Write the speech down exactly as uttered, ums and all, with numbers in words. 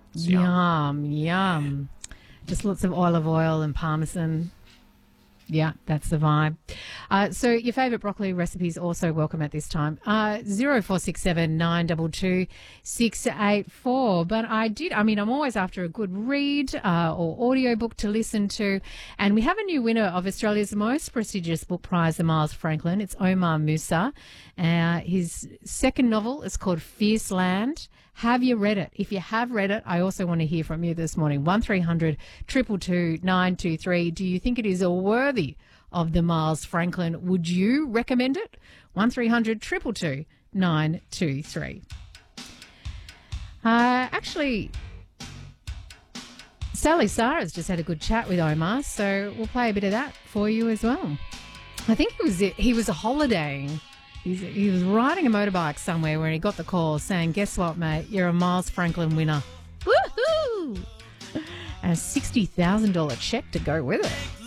It's yum. Yum, yum. Just lots of olive oil and parmesan. Yeah, that's the vibe. Uh, so your favourite broccoli recipes also welcome at this time. Uh, zero four six seven nine two two six eight four. But I did, I mean, I'm always after a good read uh, or audiobook to listen to. And we have a new winner of Australia's most prestigious book prize, the Miles Franklin. It's Omar Musa. Uh, his second novel is called Fierce Land. Have you read it? If you have read it, I also want to hear from you this morning. one three hundred two two two nine two three. Do you think it is worthy of the Miles Franklin? Would you recommend it? one three hundred two two two nine two three. Uh, actually, Sally Sarah's just had a good chat with Omar, so we'll play a bit of that for you as well. I think he was he was holidaying. He's, he was riding a motorbike somewhere where he got the call saying, guess what, mate, you're a Miles Franklin winner. Woohoo! And a sixty thousand dollars cheque to go with it.